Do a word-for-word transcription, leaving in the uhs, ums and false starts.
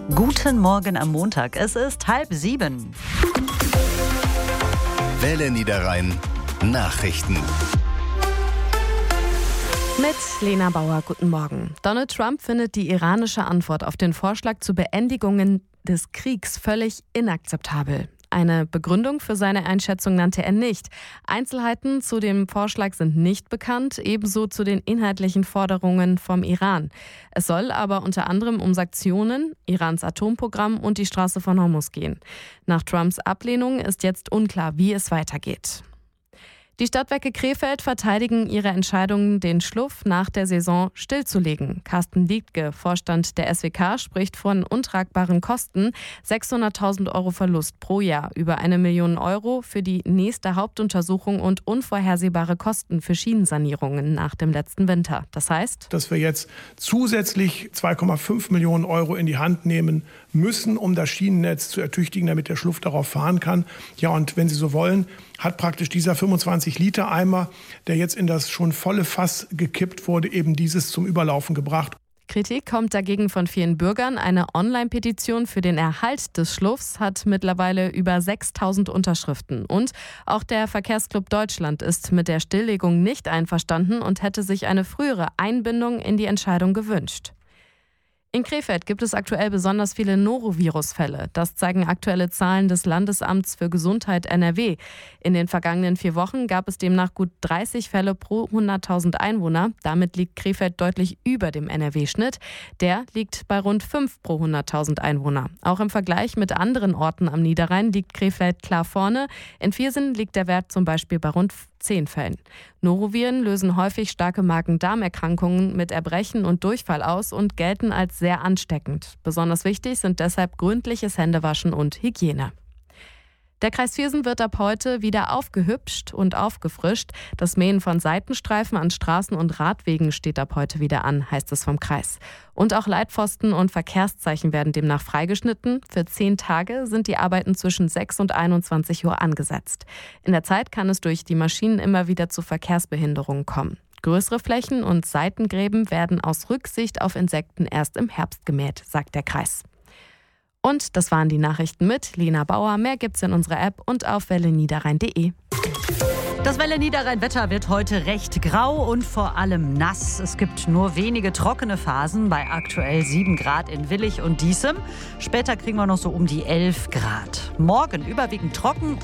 Guten Morgen am Montag. Es ist halb sieben. Welle Niederrhein Nachrichten. Mit Lena Bauer, guten Morgen. Donald Trump findet die iranische Antwort auf den Vorschlag zur Beendigung des Kriegs völlig inakzeptabel. Eine Begründung für seine Einschätzung nannte er nicht. Einzelheiten zu dem Vorschlag sind nicht bekannt, ebenso zu den inhaltlichen Forderungen vom Iran. Es soll aber unter anderem um Sanktionen, Irans Atomprogramm und die Straße von Hormuz gehen. Nach Trumps Ablehnung ist jetzt unklar, wie es weitergeht. Die Stadtwerke Krefeld verteidigen ihre Entscheidung, den Schluff nach der Saison stillzulegen. Carsten Liedtke, Vorstand der S W K, spricht von untragbaren Kosten. sechshunderttausend Euro Verlust pro Jahr, über eine Million Euro für die nächste Hauptuntersuchung und unvorhersehbare Kosten für Schienensanierungen nach dem letzten Winter. Das heißt, dass wir jetzt zusätzlich zwei Komma fünf Millionen Euro in die Hand nehmen müssen, um das Schienennetz zu ertüchtigen, damit der Schluff darauf fahren kann. Ja, und wenn Sie so wollen, hat praktisch dieser fünfundzwanzig Liter Eimer, der jetzt in das schon volle Fass gekippt wurde, eben dieses zum Überlaufen gebracht. Kritik kommt dagegen von vielen Bürgern. Eine Online-Petition für den Erhalt des Schluffs hat mittlerweile über sechstausend Unterschriften. Und auch der Verkehrsclub Deutschland ist mit der Stilllegung nicht einverstanden und hätte sich eine frühere Einbindung in die Entscheidung gewünscht. In Krefeld gibt es aktuell besonders viele Norovirus-Fälle. Das zeigen aktuelle Zahlen des Landesamts für Gesundheit N R W. In den vergangenen vier Wochen gab es demnach gut dreißig Fälle pro hunderttausend Einwohner. Damit liegt Krefeld deutlich über dem N R W-Schnitt. Der liegt bei rund fünf pro hunderttausend Einwohner. Auch im Vergleich mit anderen Orten am Niederrhein liegt Krefeld klar vorne. In Viersen liegt der Wert zum Beispiel bei rund zehn Fällen. Noroviren lösen häufig starke Magen-Darm-Erkrankungen mit Erbrechen und Durchfall aus und gelten als sehr ansteckend. Besonders wichtig sind deshalb gründliches Händewaschen und Hygiene. Der Kreis Viersen wird ab heute wieder aufgehübscht und aufgefrischt. Das Mähen von Seitenstreifen an Straßen und Radwegen steht ab heute wieder an, heißt es vom Kreis. Und auch Leitpfosten und Verkehrszeichen werden demnach freigeschnitten. Für zehn Tage sind die Arbeiten zwischen sechs und einundzwanzig Uhr angesetzt. In der Zeit kann es durch die Maschinen immer wieder zu Verkehrsbehinderungen kommen. Größere Flächen und Seitengräben werden aus Rücksicht auf Insekten erst im Herbst gemäht, sagt der Kreis. Und das waren die Nachrichten mit Lena Bauer. Mehr gibt's in unserer App und auf welle niederrhein punkt de. Das Welle Niederrhein-Wetter wird heute recht grau und vor allem nass. Es gibt nur wenige trockene Phasen bei aktuell sieben Grad in Willich und Diesem. Später kriegen wir noch so um die elf Grad. Morgen überwiegend trocken.